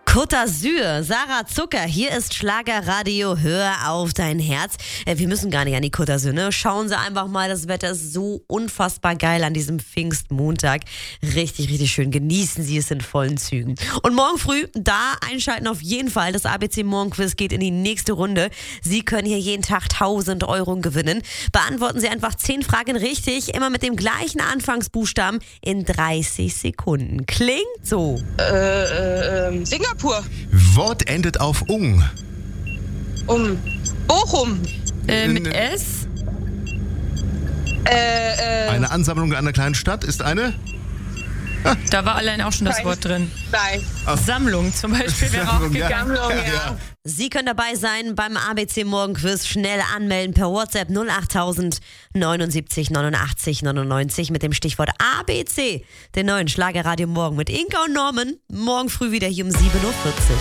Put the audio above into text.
Côte d'Azur, Sarah Zucker, hier ist Schlagerradio, hör auf dein Herz. Wir müssen gar nicht an die Côte d'Azur, ne? Schauen Sie einfach mal, das Wetter ist so unfassbar geil an diesem Pfingstmontag. Richtig, richtig schön, genießen Sie es in vollen Zügen. Und morgen früh, da einschalten auf jeden Fall, das ABC Morgenquiz geht in die nächste Runde. Sie können hier jeden Tag 1.000 € gewinnen. Beantworten Sie einfach 10 Fragen richtig, immer mit dem gleichen Anfangsbuchstaben in 30 Sekunden. Klingt so. Singapur. Wort endet auf ung. Bochum. Mit S? Eine Ansammlung einer kleinen Stadt ist eine? Da war allein auch schon das Wort drin. Nein. Sammlung zum Beispiel wäre auch Sammlung, ja. gegangen. Sammlung, ja. Sie können dabei sein beim ABC Morgenquiz. Schnell anmelden per WhatsApp 08000 79 89 99 mit dem Stichwort ABC. Den neuen Schlagerradio Morgen mit Inka und Norman. Morgen früh wieder hier um 7.40 Uhr.